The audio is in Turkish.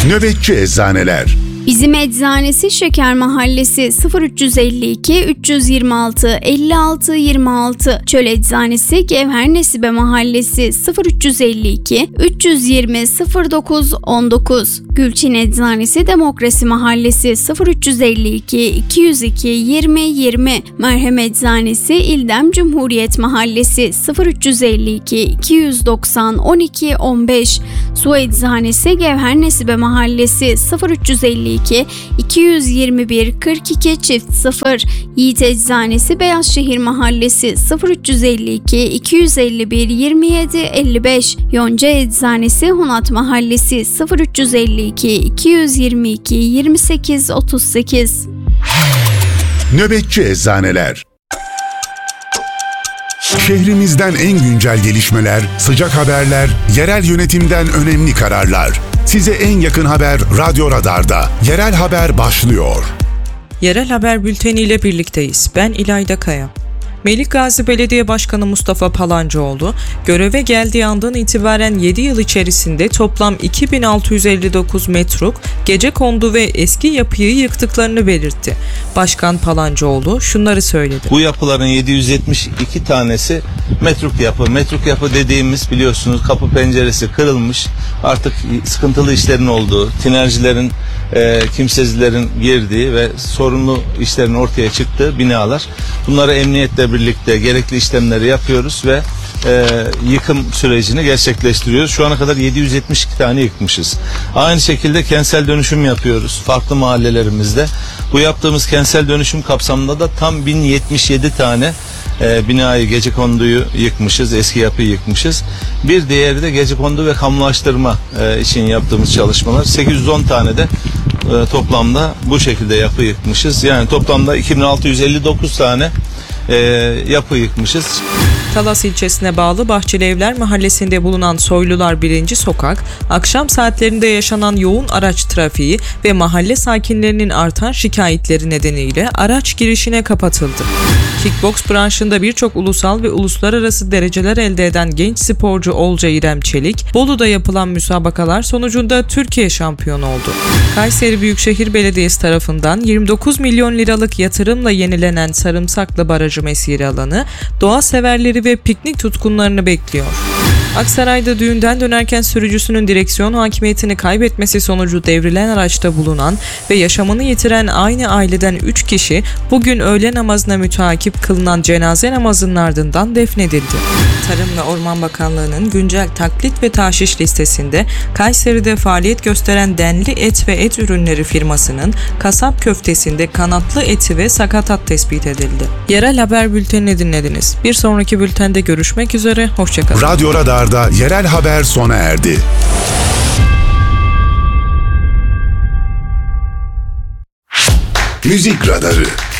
Nöbetçi Eczaneler. Bizim Eczanesi Şeker Mahallesi 0352 326 56 26. Çöl Eczanesi Gevher Nesibe Mahallesi 0352 320 09 19. Gülçin Eczanesi Demokrasi Mahallesi 0352 202 20 20. Merhem Eczanesi İldem Cumhuriyet Mahallesi 0352 290 12 15. Su Eczanesi Gevher Nesibe Mahallesi 0352 221 42 çift 0. Yiğit Eczanesi Beyazşehir Mahallesi 0352 251 27 55. Yonca Eczanesi Hunat Mahallesi 0352 222 28 38. Nöbetçi Eczaneler. Şehrimizden en güncel gelişmeler, sıcak haberler, yerel yönetimden önemli kararlar. Size en yakın haber Radyo Radar'da. Yerel Haber başlıyor. Yerel Haber Bülteni ile birlikteyiz. Ben İlayda Kaya. Melikgazi Belediye Başkanı Mustafa Palancıoğlu, göreve geldiği andan itibaren 7 yıl içerisinde toplam 2659 metruk gecekondu ve eski yapıyı yıktıklarını belirtti. Başkan Palancıoğlu şunları söyledi. Bu yapıların 772 tanesi metruk yapı. Metruk yapı dediğimiz, biliyorsunuz, kapı penceresi kırılmış, artık sıkıntılı işlerin olduğu, tinercilerin, kimsezlerin girdiği ve sorunlu işlerin ortaya çıktığı binalar. Bunları emniyetle birlikte gerekli işlemleri yapıyoruz ve yıkım sürecini gerçekleştiriyoruz. Şu ana kadar 772 tane yıkmışız. Aynı şekilde kentsel dönüşüm yapıyoruz farklı mahallelerimizde. Bu yaptığımız kentsel dönüşüm kapsamında da tam 1077 tane binayı, gecekonduyu yıkmışız, eski yapıyı yıkmışız. Bir diğeri de gecekondu ve kamulaştırma için yaptığımız çalışmalar. 810 tane de toplamda bu şekilde yapı yıkmışız. Yani toplamda 2659 tane yapı yıkmışız. Talas ilçesine bağlı Bahçelievler Mahallesi'nde bulunan Soylular 1. Sokak, akşam saatlerinde yaşanan yoğun araç trafiği ve mahalle sakinlerinin artan şikayetleri nedeniyle araç girişine kapatıldı. Kickboks branşında birçok ulusal ve uluslararası dereceler elde eden genç sporcu Olca İrem Çelik, Bolu'da yapılan müsabakalar sonucunda Türkiye şampiyonu oldu. Kayseri Büyükşehir Belediyesi tarafından 29 milyon liralık yatırımla yenilenen Sarımsaklı Barajı mesire alanı, doğa severleri ve piknik tutkunlarını bekliyor. Aksaray'da düğünden dönerken sürücüsünün direksiyon hakimiyetini kaybetmesi sonucu devrilen araçta bulunan ve yaşamını yitiren aynı aileden 3 kişi bugün öğle namazına müteakip kılınan cenaze namazının ardından defnedildi. Tarım ve Orman Bakanlığı'nın güncel taklit ve tahşiş listesinde Kayseri'de faaliyet gösteren Denli Et ve Et Ürünleri firmasının kasap köftesinde kanatlı eti ve sakatat tespit edildi. Yerel Haber Bülteni'ni dinlediniz. Bir sonraki bültende görüşmek üzere, hoşçakalın. Radyo Radar'da yerel haber sona erdi. Müzik Radarı.